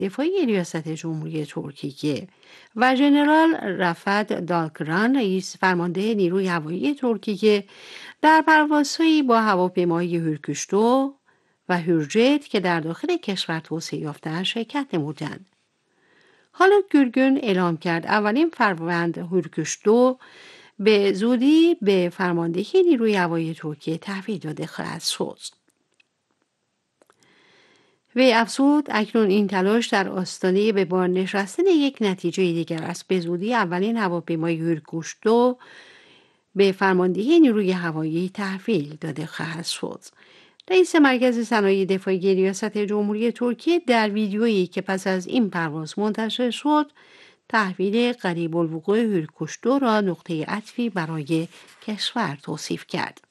دفاعی ریاست جمهوری ترکیه و ژنرال رفت دالکران رئیس فرمانده نیروی هوایی ترکیه در پروازهایی با هواپیمای هورکوش-2 و هورجت که در داخل کشور توسعه یافته‌اند شرکت نمودند. حالا گürgün اعلام کرد اولین فروند هورکوش-2 به زودی به فرماندهی نیروی هوایی ترکیه تحویل داده خواهد شد. وی افزود اکنون این تلاش در آستانه به بار نشستن یک نتیجه دیگر است. به زودی اولین هواپیمای هورکوش-2 به فرماندهی نیروی هوایی تحویل داده خواهد شد. رئیس مرکز صنایع دفاعی ریاست جمهوری ترکیه در ویدیویی که پس از این پرواز منتشر شد تحویل قریب الوقوع هورکوش-2 را نقطه عطفی برای کشور توصیف کرد.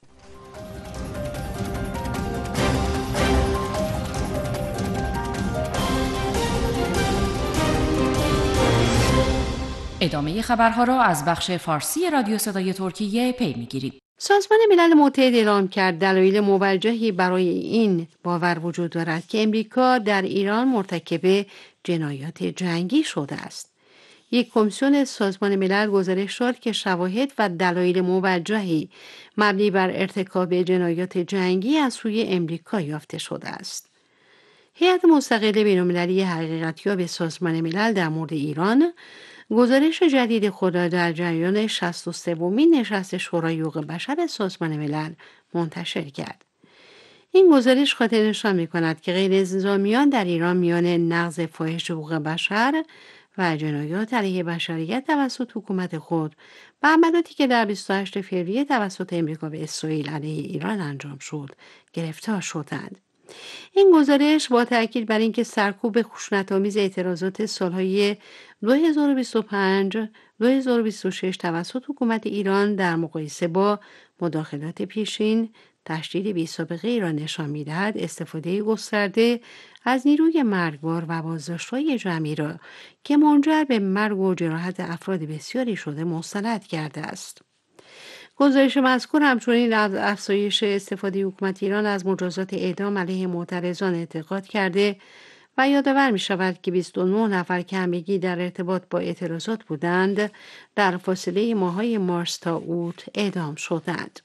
ادامه خبرها را از بخش فارسی رادیو صدای ترکیه پی می‌گیرید. سازمان ملل متحد اعلام کرد دلایل موجهی برای این باور وجود دارد که امریکا در ایران مرتکب جنایات جنگی شده است. یک کمیسیون سازمان ملل گزارش داد که شواهد و دلایل موجهی مبنی بر ارتکاب جنایات جنگی از سوی امریکا یافته شده است. هیئت مستقل بین‌المللی حقیقتیاب سازمان ملل در مورد ایران گزارش جدید خود را در جریان 63مین نشست شورای حقوق بشر سازمان ملل منتشر کرد. این گزارش خاطر نشان می‌کند که غیرنظامیان در ایران میان نقض فاحش حقوق بشر و جنایات علیه بشریت توسط حکومت خود و عملیاتی که در 28 فوریه توسط امریکا به اسرائیل علیه ایران انجام شد گرفتار شدند. این گزارش با تاکید بر اینکه سرکوب خشونت‌آمیز اعتراضات سالهای 2025 2026 توسط حکومت ایران در مقایسه با مداخلات پیشین تشدید بی‌سابقه را نشان می‌دهد، استفاده گسترده از نیروی مرگبار و بازداشت‌های جمعی را که منجر به مرگ و جراحت افراد بسیاری شده مستند کرده است. گزارش مذکور همچنین از افزایش استفاده حکومت ایران از مجازات اعدام علیه معترضان اعتقاد کرده و یادآور می شود که 29 نفر که همگی در ارتباط با اعتراضات بودند در فاصله ماه‌های مارس تا اوت اعدام شدند.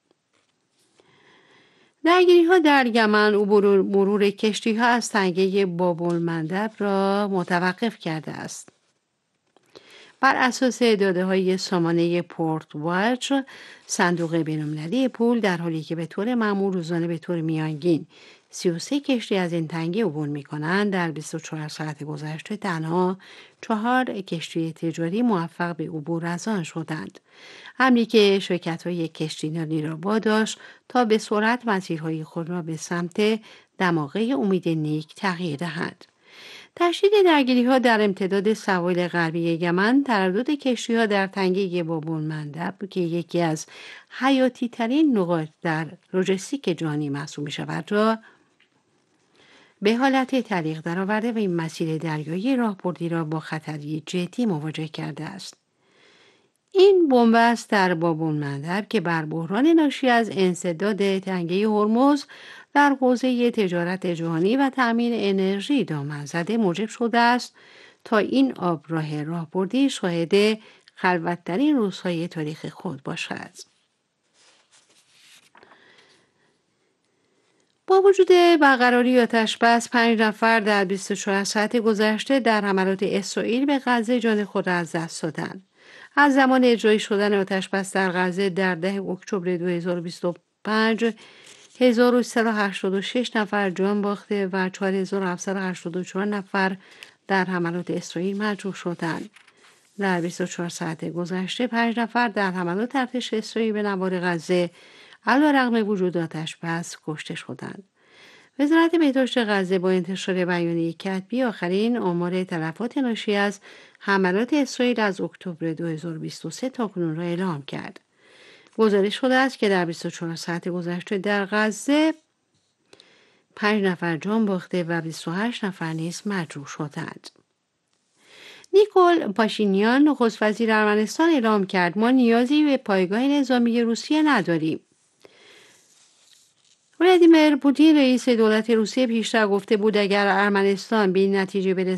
درگیری‌ها در یمن و مرور کشتی‌ها از تنگه باب‌المندب را متوقف کرده است. بر اساس داده‌های سامانه پورت واچ، صندوق بین‌المللی پول در حالی که به طور معمول روزانه به طور میانگین 33 کشتی از این تنگه عبور می‌کنند، در 24 ساعت گذشته تنها 4 کشتی تجاری موفق به عبور از آن شدند. امری که شرکت‌های کشتیرانی را واداشت تا به سرعت مسیرهای خود را به سمت دماغه امید نیک تغییر دهند. تشدید درگیری‌ها در امتداد سواحل غربی یمن، تردد کشتی‌ها در تنگه باب‌المندب که یکی از حیاتی‌ترین نقاط در لوجستیک جهانی محسوب می‌شود را به حالت تعلیق درآورده و این مسیر دریایی راهبردی را با خطری جدی مواجه کرده است. این بنبست در باب‌المندب که بر بحران ناشی از انسداد تنگه هرمز در حوزه تجارت جهانی و تأمین انرژی دامن زده موجب شده است تا این آبراه راهبردی شاهد خلوت‌ترین روزهای تاریخ خود باشد. با وجود برقراری آتش‌بس 5 نفر در 24 ساعت گذشته در حملات اسرائیل به غزه جان خود را از دست دادند. از زمان اجرایی شدن آتش‌بس در غزه در 10 اکتبر 2025 1386 نفر جان باخته و 4784 نفر در حملات اسرائیل مجروح شدند. در 24 ساعت گذشته 5 نفر در حملات ارتش اسرائیل به نوار غزه علیرغم وجود آتش‌بس کشته شدند. وزارت بهداشت غزه با انتشار بیانیه کتبی آخرین آمار تلفات ناشی از حملات اسرائیل از اکتبر 2023 تاکنون را اعلام کرد. گزارش شده است که در 24 ساعت گذشته در غزه 5 نفر جان باخته و 28 نفر نیز مجروح شدند. نیکول پاشینیان نخست وزیر ارمنستان اعلام کرد ما نیازی به پایگاه نظامی روسیه نداریم. ولادیمیر پوتین رئیس دولت روسیه پیشتر گفته بود اگر ارمنستان به این نتیجه برسد